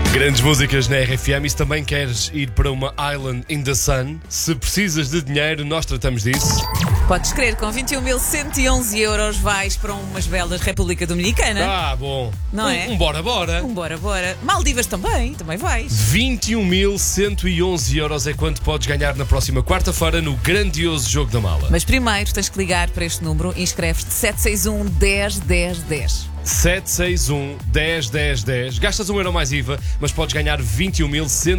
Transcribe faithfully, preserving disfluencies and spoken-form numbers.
Grandes músicas na R F M. E se também queres ir para uma Island in the Sun, se precisas de dinheiro, nós tratamos disso. Podes crer, com vinte e um mil cento e onze euros vais para umas belas República Dominicana. Ah, bom. Não um, é? Um bora, bora. Um bora, bora. Maldivas também, também vais. vinte e um mil cento e onze euros é quanto podes ganhar na próxima quarta-feira no grandioso Jogo da Mala. Mas primeiro tens que ligar para este número e inscreves-te sete seis um, dez, dez, dez. sete seis um, dez, dez, dez. Gastas um euro mais I V A, mas podes ganhar vinte e um mil cento